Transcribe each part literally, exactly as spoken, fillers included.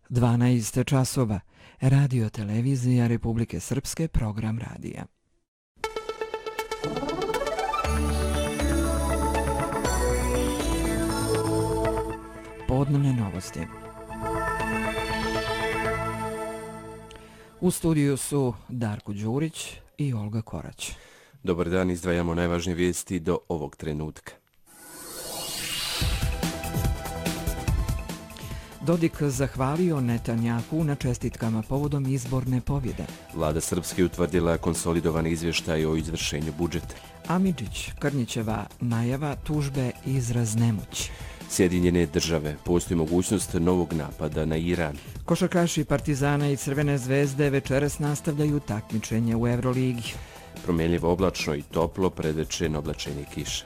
dvanaest časova. Radio televizija Republike Srpske, program radija. Podnevne novosti. U studiju su Darko Đurić i Olga Korać. Dobar dan, izdvajamo najvažnije vijesti do ovog trenutka. Dodik zahvalio Netanjahu na čestitkama povodom izborne pobjede. Vlada Srpske utvrdila konsolidovan izvještaj o izvršenju budžeta. Amidžić, Krnjićeva najava tužbe izraz nemoći. Sjedinjene države, postoji mogućnost novog napada na Iran. Košarkaši Partizana i Crvene zvezde večeras nastavljaju takmičenje u Euroligi. Promjenljivo oblačno i toplo, predveče na oblačenje kiše.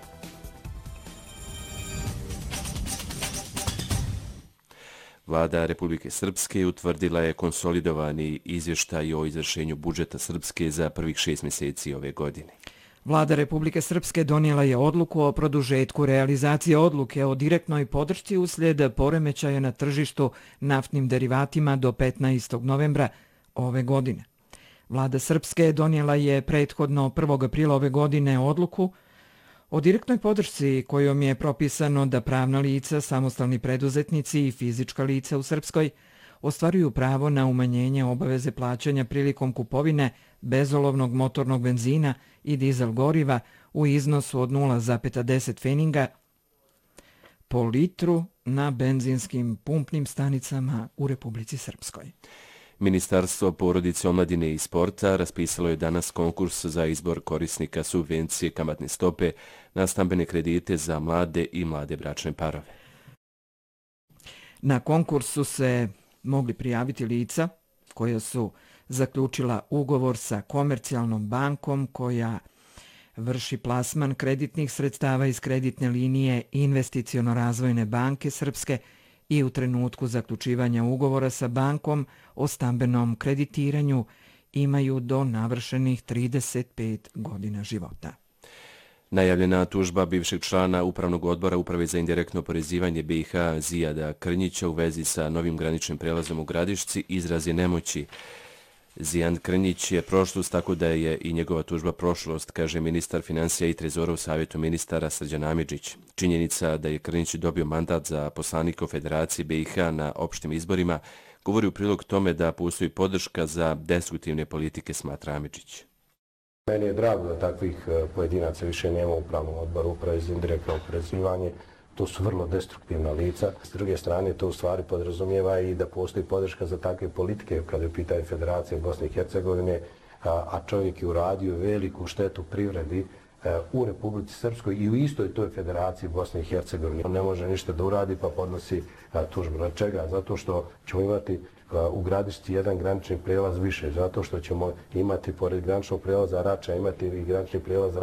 Vlada Republike Srpske utvrdila je konsolidovani izvještaj o izvršenju budžeta Srpske za prvih šest mjeseci ove godine. Vlada Republike Srpske donijela je odluku o produžetku realizacije odluke o direktnoj podršci uslijed poremećaja na tržištu naftnim derivatima do petnaestog novembra ove godine. Vlada Srpske donijela je prethodno prvog aprila ove godine odluku o direktnoj podršci kojom je propisano da pravna lica, samostalni preduzetnici i fizička lica u Srpskoj ostvaruju pravo na umanjenje obaveze plaćanja prilikom kupovine bezolovnog motornog benzina i dizel goriva u iznosu od nula zarez deset pfeninga po litru na benzinskim pumpnim stanicama u Republici Srpskoj. Ministarstvo porodice, omladine i sporta raspisalo je danas konkurs za izbor korisnika subvencije kamatne stope na stambene kredite za mlade i mlade bračne parove. Na konkursu se mogli prijaviti lica koja su zaključila ugovor sa komercijalnom bankom koja vrši plasman kreditnih sredstava iz kreditne linije Investiciono-razvojne banke Srpske i u trenutku zaključivanja ugovora sa bankom o stambenom kreditiranju imaju do navršenih trideset pet godina života. Najavljena tužba bivšeg člana Upravnog odbora Uprave za indirektno oporezivanje B i H Zijada Krnjića u vezi sa novim graničnim prelazom u Gradišci izraz je nemoći. Zijan Krnjić je prošlost, tako da je i njegova tužba prošlost, kaže ministar financija i trezora u savjetu ministara Srđan Amidžić. Činjenica da je Krnjić dobio mandat za poslanika u Federaciji B i H na opštim izborima govori u prilog tome da postoji podrška za destruktivne politike, smatra Amidžić. Meni je drago da takvih pojedinaca više nema u Upravnom odboru Uprave za indirektno oporezivanje. To su vrlo destruktivna lica. S druge strane, to u stvari podrazumijeva i da postoji podrška za takve politike kada je u pitanju Federacije Bosne i Hercegovine, a čovjek je uradio veliku štetu privredi u Republici Srpskoj i u istoj toj Federaciji Bosne i Hercegovine. On ne može ništa da uradi pa podnosi tužbu. Na čega? Zato što ćemo imati u Gradišci jedan granični prijelaz više, zato što ćemo imati pored graničnog prijelaza Rača imati i granični prijelaz